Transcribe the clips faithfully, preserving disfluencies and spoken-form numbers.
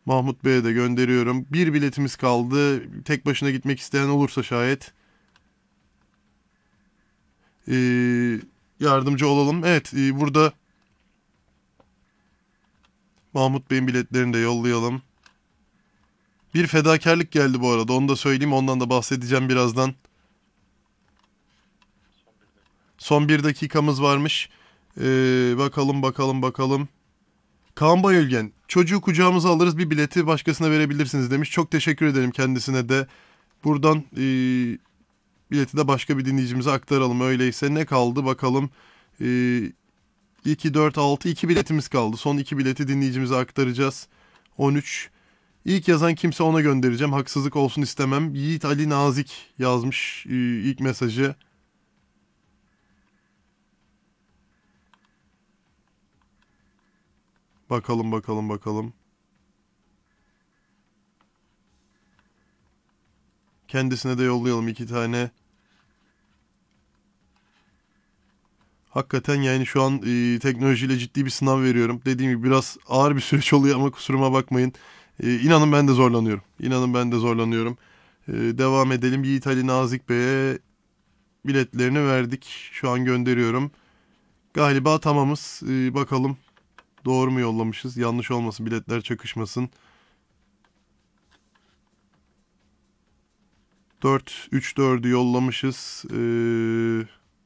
Mahmut Bey'e de gönderiyorum. Bir biletimiz kaldı. Tek başına gitmek isteyen olursa şayet ee, yardımcı olalım. Evet, ee, burada Mahmut Bey'in biletlerini de yollayalım. Bir fedakarlık geldi bu arada. Onu da söyleyeyim. Ondan da bahsedeceğim birazdan. Son bir dakikamız varmış. Ee, bakalım bakalım bakalım. Kaan Bayülgen, çocuğu kucağımıza alırız, bir bileti başkasına verebilirsiniz demiş. Çok teşekkür ederim kendisine de. Buradan e, bileti de başka bir dinleyicimize aktaralım. Öyleyse ne kaldı bakalım. E, iki, dört, altı, iki biletimiz kaldı. Son iki bileti dinleyicimize aktaracağız. on üç. İlk yazan kimse ona göndereceğim. Haksızlık olsun istemem. Yiğit Ali Nazik yazmış e, ilk mesajı. Bakalım bakalım bakalım. Kendisine de yollayalım iki tane. Hakikaten yani şu an e, teknolojiyle ciddi bir sınav veriyorum. Dediğim gibi biraz ağır bir süreç oluyor ama kusuruma bakmayın. E, inanın ben de zorlanıyorum. İnanın ben de zorlanıyorum. E, devam edelim. Yiğit Ali Nazik Bey'e biletlerini verdik. Şu an gönderiyorum. Galiba tamamız. E, bakalım doğru mu yollamışız? Yanlış olmasın, biletler çakışmasın. dört, üç, dördü yollamışız. Eee...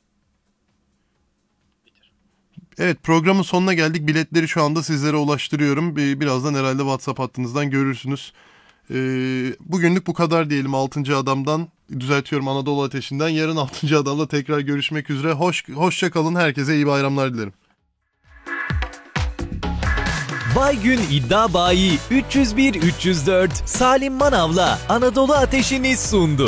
Evet, programın sonuna geldik. Biletleri şu anda sizlere ulaştırıyorum. Birazdan herhalde WhatsApp hattınızdan görürsünüz. Ee, bugünlük bu kadar diyelim altıncı Adam'dan. Düzeltiyorum, Anadolu Ateşi'nden. Yarın altıncı Adam'la tekrar görüşmek üzere. Hoş, hoşça kalın. Herkese iyi bayramlar dilerim. Baygün İddia Bayi üç yüz bir üç yüz dört Salim Manav'la Anadolu Ateşi'ni sundu.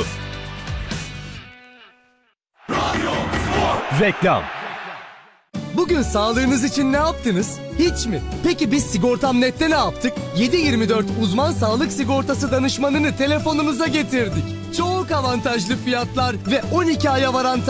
Reklam. Bugün sağlığınız için ne yaptınız? Hiç mi? Peki biz Sigortam Net'te ne yaptık? yedi yirmi dört uzman sağlık sigortası danışmanını telefonumuza getirdik. Çok avantajlı fiyatlar ve on iki aya varan